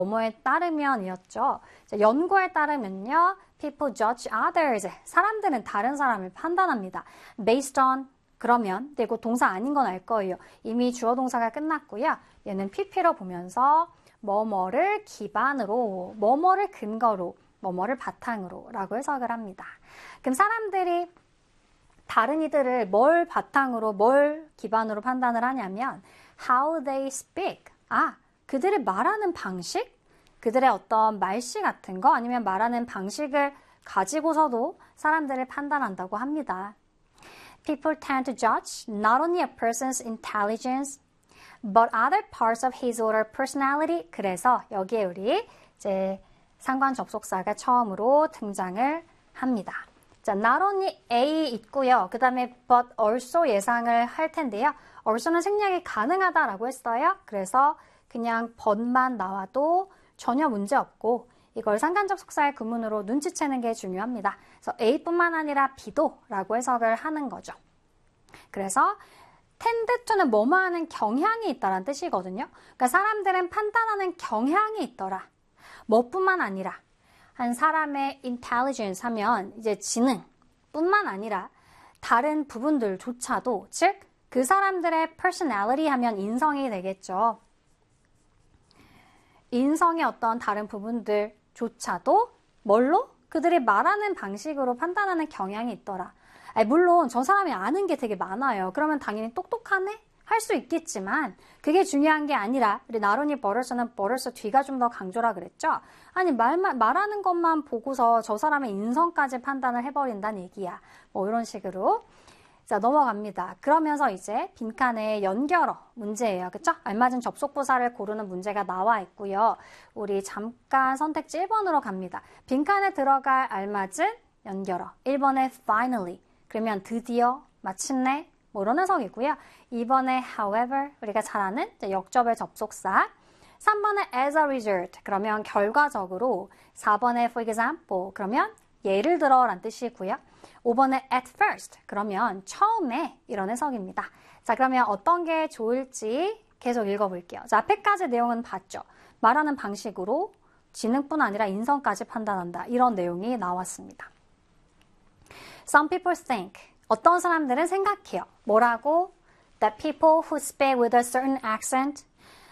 뭐뭐에 따르면이었죠. 연구에 따르면요. People judge others. 사람들은 다른 사람을 판단합니다. Based on 그러면 되고 동사 아닌 건 알 거예요. 이미 주어 동사가 끝났고요. 얘는 PP로 보면서 뭐뭐를 기반으로, 뭐뭐를 근거로, 뭐뭐를 바탕으로 라고 해석을 합니다. 그럼 사람들이 다른 이들을 뭘 바탕으로, 뭘 기반으로 판단을 하냐면 how they speak. 그들의 말하는 방식? 그들의 어떤 말씨 같은 거 아니면 말하는 방식을 가지고서도 사람들을 판단한다고 합니다. People tend to judge not only a person's intelligence, but other parts of his or her personality. 그래서 여기에 우리 이제 상관 접속사가 처음으로 등장을 합니다. 자, not only A 있고요. 그 다음에 but also 예상을 할 텐데요. also는 생략이 가능하다라고 했어요. 그래서 그냥 but만 나와도 전혀 문제 없고 이걸 상관 접속사의 구문으로 눈치채는 게 중요합니다. 그래서 A뿐만 아니라 B도 라고 해석을 하는 거죠. 그래서 tend to는 뭐뭐 하는 경향이 있다라는 뜻이거든요. 그러니까 사람들은 판단하는 경향이 있더라. 뭐뿐만 아니라 한 사람의 intelligence 하면 이제 지능뿐만 아니라 다른 부분들조차도 즉 그 사람들의 personality 하면 인성이 되겠죠. 인성의 어떤 다른 부분들조차도 뭘로? 그들이 말하는 방식으로 판단하는 경향이 있더라. 물론 저 사람이 아는 게 되게 많아요. 그러면 당연히 똑똑하네? 할 수 있겠지만 그게 중요한 게 아니라 우리 나론이 버럴서는 버럴서 뒤가 좀 더 강조라 그랬죠. 아니 말하는 것만 보고서 저 사람의 인성까지 판단을 해버린다는 얘기야. 뭐 이런 식으로 자 넘어갑니다. 그러면서 이제 빈칸에 연결어 문제예요. 그쵸? 알맞은 접속부사를 고르는 문제가 나와 있고요. 우리 잠깐 선택지 1번으로 갑니다. 빈칸에 들어갈 알맞은 연결어 1번에 finally 그러면 드디어 마침내 뭐 이런 해석이고요. 2번에 however 우리가 잘 아는 역접의 접속사 3번에 as a result 그러면 결과적으로 4번에 for example 그러면 예를 들어 라는 뜻이고요. 5번에 at first 그러면 처음에 이런 해석입니다. 자 그러면 어떤 게 좋을지 계속 읽어볼게요. 자 앞에까지 내용은 봤죠. 말하는 방식으로 지능뿐 아니라 인성까지 판단한다. 이런 내용이 나왔습니다. Some people think 어떤 사람들은 생각해요. 뭐라고? That people who speak with a certain accent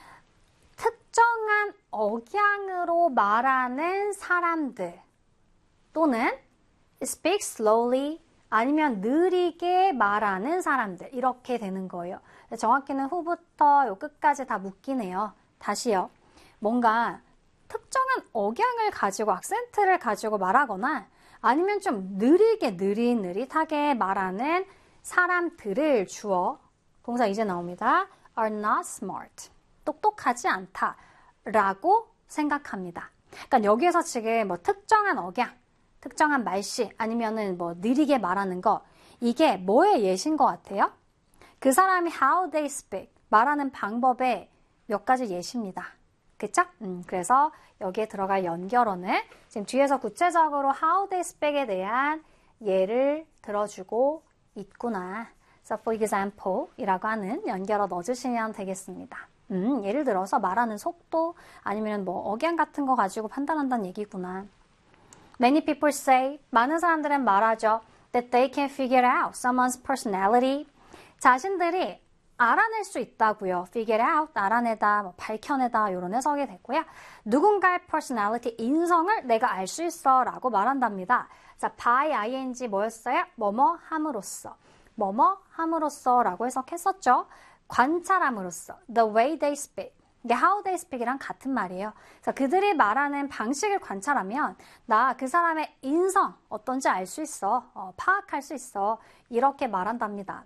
특정한 억양으로 말하는 사람들 또는 speak slowly 아니면 느리게 말하는 사람들 이렇게 되는 거예요. 정확히는 후부터 요 끝까지 다 묶이네요. 다시요. 뭔가 특정한 억양을 가지고 악센트를 가지고 말하거나 아니면 좀 느리게 느릿느릿하게 말하는 사람들을 주어 동사 이제 나옵니다. are not smart. 똑똑하지 않다 라고 생각합니다. 그러니까 여기에서 지금 뭐 특정한 억양, 특정한 말씨 아니면은 뭐 느리게 말하는 거 이게 뭐의 예신 것 같아요? 그 사람이 how they speak 말하는 방법의 몇 가지 예시입니다. 그쵸? 그래서 여기에 들어갈 연결어는 지금 뒤에서 구체적으로 how they speak에 대한 예를 들어주고 있구나. So for example 이라고 하는 연결어 넣어주시면 되겠습니다. 예를 들어서 말하는 속도 아니면 뭐 억양 같은 거 가지고 판단한다는 얘기구나. Many people say 많은 사람들은 말하죠. That they can figure out someone's personality. 자신들이 알아낼 수 있다고요. figure out, 알아내다, 뭐 밝혀내다 이런 해석이 되고요. 누군가의 personality, 인성을 내가 알 수 있어 라고 말한답니다. 자, by ing 뭐였어요? 뭐뭐 함으로써. 뭐뭐 함으로써 라고 해석했었죠. 관찰함으로써. The way they speak. 이게 how they speak이랑 같은 말이에요. 그래서 그들이 말하는 방식을 관찰하면 나 그 사람의 인성 어떤지 알 수 있어. 파악할 수 있어. 이렇게 말한답니다.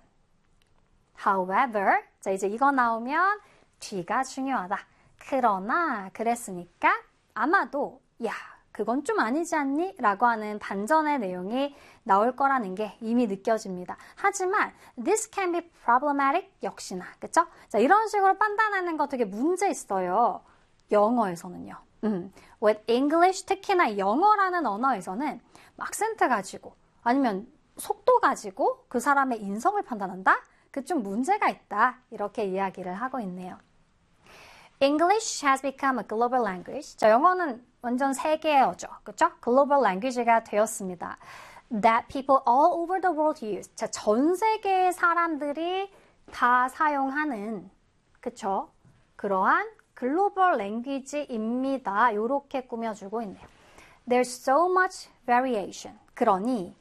However, 자 이제 이거 나오면 뒤가 중요하다. 그러나 그랬으니까 아마도 야 그건 좀 아니지 않니? 라고 하는 반전의 내용이 나올 거라는 게 이미 느껴집니다. 하지만 this can be problematic 역시나 그쵸? 자 이런 식으로 판단하는 거 되게 문제 있어요. 영어에서는요. With English 특히나 영어라는 언어에서는 악센트 가지고 아니면 속도 가지고 그 사람의 인성을 판단한다? 그 좀 문제가 있다. 이렇게 이야기를 하고 있네요. English has become a global language. 자, 영어는 완전 세계어죠. 그렇죠? global language가 되었습니다. That people all over the world use. 자, 전 세계의 사람들이 다 사용하는, 그쵸? 그러한 글로벌 랭귀지입니다. 이렇게 꾸며주고 있네요. There's so much variation. 그러니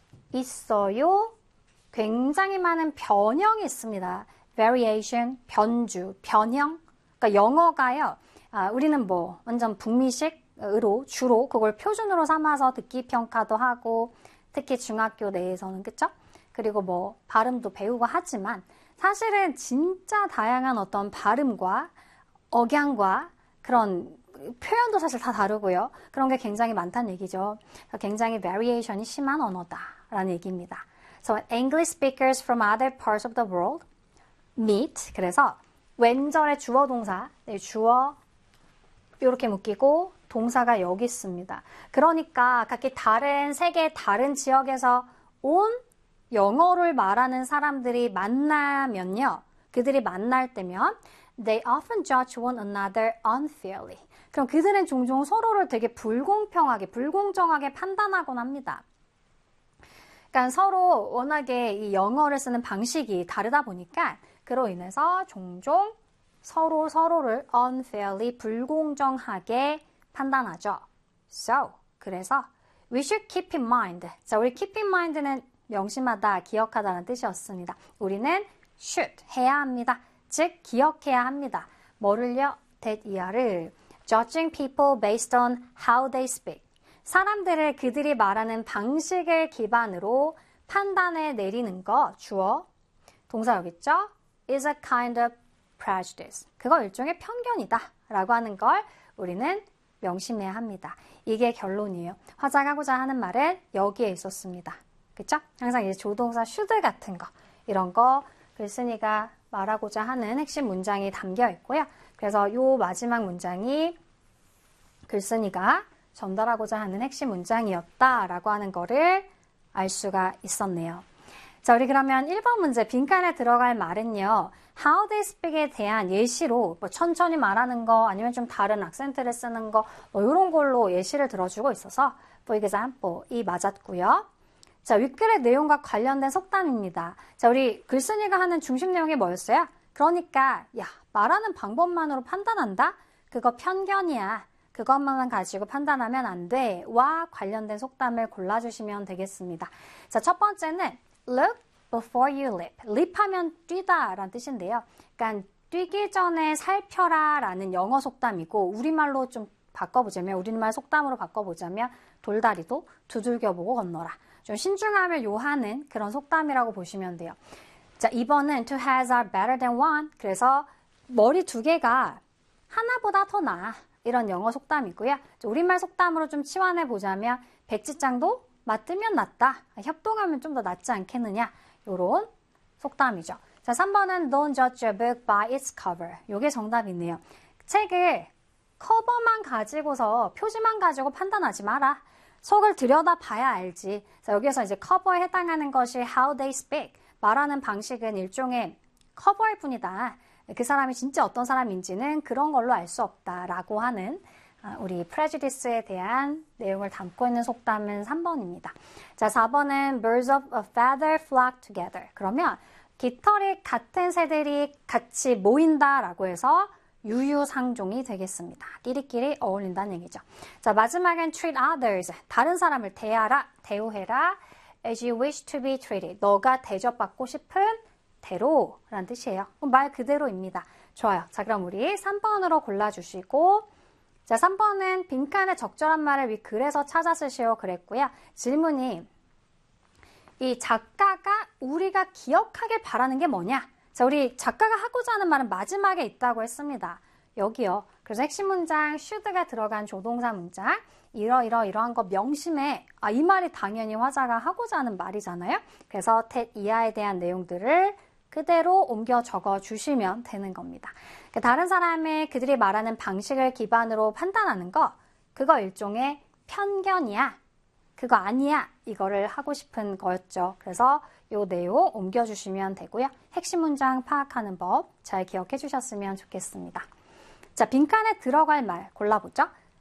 있어요. 굉장히 많은 변형이 있습니다. variation, 변주, 변형. 그러니까 영어가요. 우리는 뭐 완전 북미식으로 주로 그걸 표준으로 삼아서 듣기 평가도 하고 특히 중학교 내에서는 그쵸? 그리고 뭐 발음도 배우고 하지만 사실은 진짜 다양한 어떤 발음과 억양과 그런 표현도 사실 다 다르고요. 그런 게 굉장히 많다는 얘기죠. 굉장히 variation이 심한 언어다라는 얘기입니다. So English speakers from other parts of the world meet. 그래서 왼절의 주어 동사, 네, 주어 이렇게 묶이고 동사가 여기 있습니다. 그러니까 각기 다른 세계 다른 지역에서 온 영어를 말하는 사람들이 만나면요. 그들이 만날 때면 they often judge one another unfairly. 그럼 그들은 종종 서로를 되게 불공평하게, 불공정하게 판단하곤 합니다. 그러니까 서로 워낙에 이 영어를 쓰는 방식이 다르다 보니까 그로 인해서 종종 서로를 unfairly, 불공정하게 판단하죠. So, 그래서 we should keep in mind. 자, 우리 keep in mind는 명심하다, 기억하다는 뜻이었습니다. 우리는 should, 해야 합니다. 즉, 기억해야 합니다. 뭐를요? that 이하를 judging people based on how they speak. 사람들을 그들이 말하는 방식을 기반으로 판단을 내리는 거, 주어, 동사 여기 있죠? is a kind of prejudice. 그거 일종의 편견이다 라고 하는 걸 우리는 명심해야 합니다. 이게 결론이에요. 화자가 하고자 하는 말은 여기에 있었습니다. 그쵸? 항상 이제 조동사 should 같은 거 이런 거 글쓴이가 말하고자 하는 핵심 문장이 담겨 있고요. 그래서 이 마지막 문장이 글쓴이가 전달하고자 하는 핵심 문장이었다라고 하는 거를 알 수가 있었네요. 자, 우리 그러면 1번 문제 빈칸에 들어갈 말은요. How they speak에 대한 예시로 뭐 천천히 말하는 거 아니면 좀 다른 악센트를 쓰는 거 뭐 이런 걸로 예시를 들어주고 있어서 for example 이 맞았고요. 자, 윗글의 내용과 관련된 속담입니다. 자, 우리 글쓴이가 하는 중심 내용이 뭐였어요? 그러니까 야, 말하는 방법만으로 판단한다? 그거 편견이야. 그것만 가지고 판단하면 안 돼. 와 관련된 속담을 골라주시면 되겠습니다. 자, 첫 번째는 look before you leap. leap하면 뛰다 라는 뜻인데요. 그러니까 뛰기 전에 살펴라 라는 영어 속담이고 우리말로 좀 바꿔보자면 우리말 속담으로 바꿔보자면 돌다리도 두들겨보고 건너라. 좀 신중함을 요하는 그런 속담이라고 보시면 돼요. 자, 2번은 two heads are better than one. 그래서 머리 두 개가 하나보다 더 나아. 이런 영어 속담이고요. 우리말 속담으로 좀 치환해 보자면 백지장도 맞으면 낫다. 협동하면 좀 더 낫지 않겠느냐. 이런 속담이죠. 자, 3번은 don't judge a book by its cover. 이게 정답이네요. 책을 커버만 가지고서 표지만 가지고 판단하지 마라. 속을 들여다봐야 알지. 자, 여기서 이제 커버에 해당하는 것이 how they speak. 말하는 방식은 일종의 커버일 뿐이다. 그 사람이 진짜 어떤 사람인지는 그런 걸로 알 수 없다라고 하는 우리 prejudice에 대한 내용을 담고 있는 속담은 3번입니다. 자, 4번은 birds of a feather flock together. 그러면 깃털이 같은 새들이 같이 모인다라고 해서 유유상종이 되겠습니다. 끼리끼리 어울린다는 얘기죠. 자, 마지막엔 treat others. 다른 사람을 대하라, 대우해라. as you wish to be treated. 너가 대접받고 싶은 대로 라는 뜻이에요. 말 그대로입니다. 좋아요. 자, 그럼 우리 3번으로 골라주시고 자, 3번은 빈칸에 적절한 말을 위 글에서 찾아 쓰시오 그랬고요. 질문이 이 작가가 우리가 기억하길 바라는 게 뭐냐? 자, 우리 작가가 하고자 하는 말은 마지막에 있다고 했습니다. 여기요. 그래서 핵심 문장 should가 들어간 조동사 문장 이러한 거 명심해. 이 말이 당연히 화자가 하고자 하는 말이잖아요. 그래서 that 이하에 대한 내용들을 그대로 옮겨 적어 주시면 되는 겁니다. 다른 사람의 그들이 말하는 방식을 기반으로 판단하는 거 그거 일종의 편견이야. 그거 아니야. 이거를 하고 싶은 거였죠. 그래서 이 내용 옮겨주시면 되고요. 핵심 문장 파악하는 법 잘 기억해 주셨으면 좋겠습니다. 자, 빈칸에 들어갈 말 골라보죠.